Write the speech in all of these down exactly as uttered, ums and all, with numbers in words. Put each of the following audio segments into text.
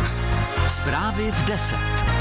Impuls. Zprávy v deset.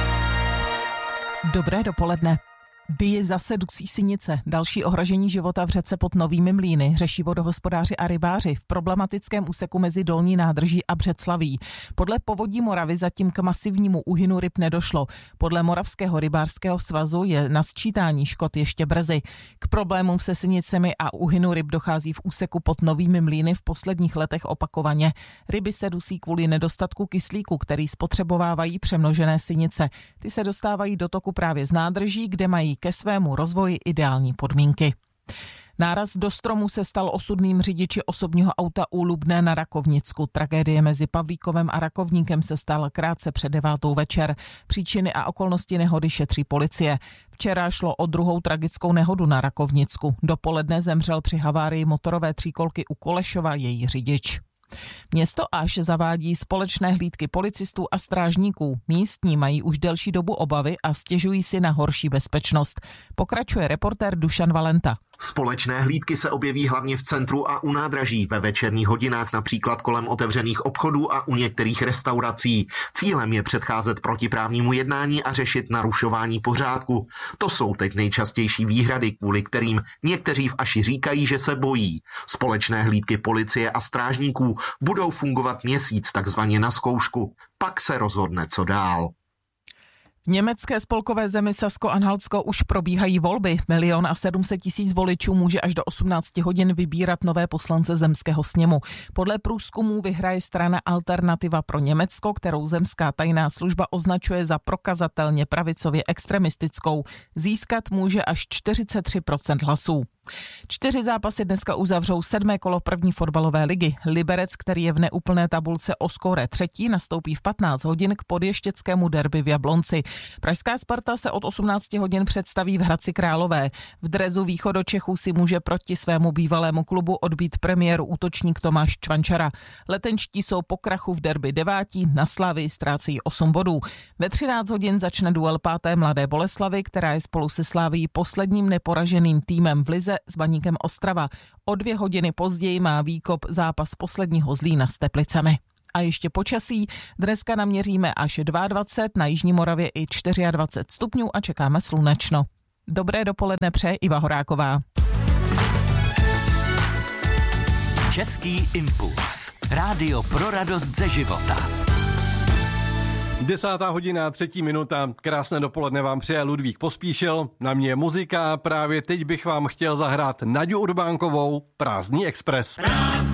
Dobré dopoledne. Dyji zase dusí Synice. Další ohrožení života v řece pod Novými Mlýny řeší vodohospodáři a rybáři v problematickém úseku mezi Dolní nádrží a Břeclaví. Podle Povodí Moravy zatím k masivnímu úhynu ryb nedošlo. Podle Moravského rybářského svazu je na sčítání škod ještě brzy. K problémům se synicemi a úhynu ryb dochází v úseku pod Novými Mlýny v posledních letech opakovaně. Ryby se dusí kvůli nedostatku kyslíku, který spotřebovávají přemnožené synice. Ty se dostávají do toku právě z nádrží, kde mají ke svému rozvoji ideální podmínky. Náraz do stromu se stal osudným řidiči osobního auta u Lubné na Rakovnicku. Tragédie mezi Pavlíkovem a Rakovníkem se stala krátce před devátou večer. Příčiny a okolnosti nehody šetří policie. Včera šlo o druhou tragickou nehodu na Rakovnicku. Dopoledne zemřel při havárii motorové tříkolky u Kolešova její řidič. Město Aš zavádí společné hlídky policistů a strážníků. Místní mají už delší dobu obavy a stěžují si na horší bezpečnost. Pokračuje reportér Dušan Valenta. Společné hlídky se objeví hlavně v centru a u nádraží, ve večerních hodinách například kolem otevřených obchodů a u některých restaurací. Cílem je předcházet protiprávnímu jednání a řešit narušování pořádku. To jsou teď nejčastější výhrady, kvůli kterým někteří v Aši říkají, že se bojí. Společné hlídky policie a strážníků budou fungovat měsíc takzvaně na zkoušku. Pak se rozhodne, co dál. V německé spolkové zemi Sasko-Anhaltsko už probíhají volby. Milion a sedm set tisíc voličů může až do osmnácti hodin vybírat nové poslance zemského sněmu. Podle průzkumů vyhraje strana Alternativa pro Německo, kterou zemská tajná služba označuje za prokazatelně pravicově extremistickou. Získat může až čtyřicet tři procent hlasů. Čtyři zápasy dneska uzavřou sedmé kolo první fotbalové ligy. Liberec, který je v neúplné tabulce o skóre třetí, nastoupí v patnáct hodin k podještěckému derby v Jablonci. Pražská Sparta se od osmnácti hodin představí v Hradci Králové. V drezu Východočechů si může proti svému bývalému klubu odbít premiéru útočník Tomáš Čvančara. Letenčtí jsou po krachu v derby devátí, na Slavii ztrácejí osm bodů. Ve třináct hodin začne duel páté Mladé Boleslavi, která je spolu se Slavií posledním neporaženým týmem v lize s Baníkem Ostrava. O dvě hodiny později má Výkop zápas posledního Zlína s Teplicemi. A ještě počasí. Dneska naměříme až dvacet dva, na Jižní Moravě i dvacet čtyři stupňů a čekáme slunečno. Dobré dopoledne přeje Iva Horáková. Český impuls. Rádio pro radost ze života. Desátá hodina, třetí minuta, krásné dopoledne vám přeje Ludvík Pospíšil, na mě je muzika, právě teď bych vám chtěl zahrát Naďu Urbánkovou, Prázdný expres. Prázdný